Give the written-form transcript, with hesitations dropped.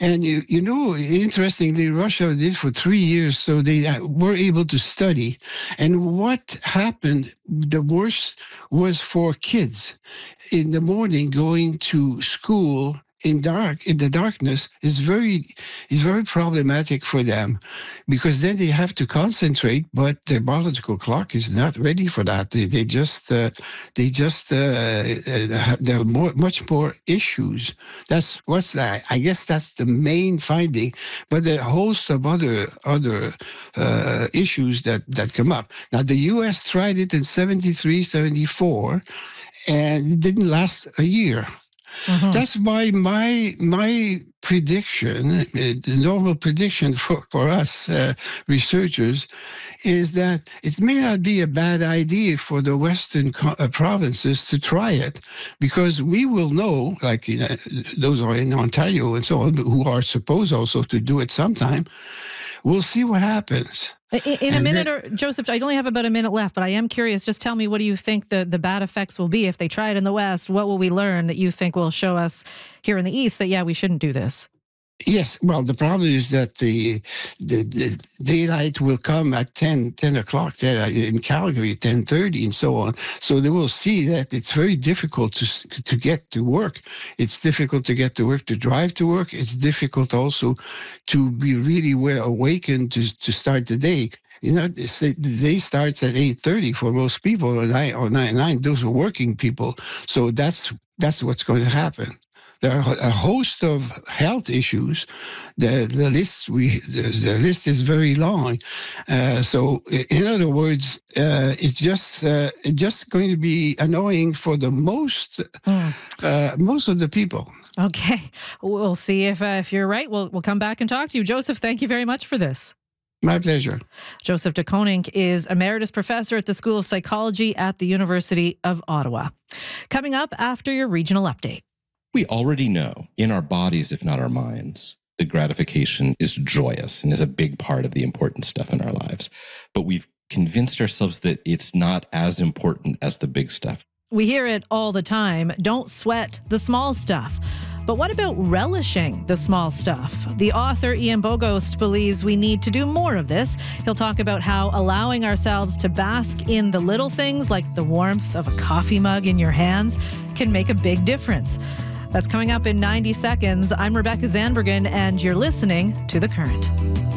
And you know, interestingly, Russia did for 3 years, so they were able to study. And what happened, the worst was for kids in the morning going to school in the darkness is very problematic for them, because then they have to concentrate, but their biological clock is not ready for that. There are much more issues. I guess that's the main finding, but there are a host of other issues that come up. Now the U.S. tried it in 73, 74, and it didn't last a year. Mm-hmm. That's why my prediction, the normal prediction for us researchers, is that it may not be a bad idea for the Western provinces to try it, because we will know, like those are in Ontario and so on, who are supposed also to do it sometime. We'll see what happens. In a minute, or Joseph, I only have about a minute left, but I am curious. Just tell me, what do you think the bad effects will be if they try it in the West? What will we learn that you think will show us here in the East that, yeah, we shouldn't do this? Yes, well, the problem is that the daylight will come at 10 o'clock in Calgary, 10:30 and so on. So they will see that it's very difficult to get to work. It's difficult to get to work, to drive to work. It's difficult also to be really well awakened to start the day. You know, the day starts at 8:30 for most people, or 9. Those are working people. So that's what's going to happen. There are a host of health issues. The list is very long. So, in other words, it's just going to be annoying for the most of the people. Okay, we'll see if you're right. We'll come back and talk to you, Joseph. Thank you very much for this. My pleasure. Joseph de Koning is Emeritus Professor at the School of Psychology at the University of Ottawa. Coming up after your regional update. We already know in our bodies, if not our minds, that gratification is joyous and is a big part of the important stuff in our lives. But we've convinced ourselves that it's not as important as the big stuff. We hear it all the time. Don't sweat the small stuff. But what about relishing the small stuff? The author Ian Bogost believes we need to do more of this. He'll talk about how allowing ourselves to bask in the little things, like the warmth of a coffee mug in your hands, can make a big difference. That's coming up in 90 seconds. I'm Rebecca Zandbergen, and you're listening to The Current.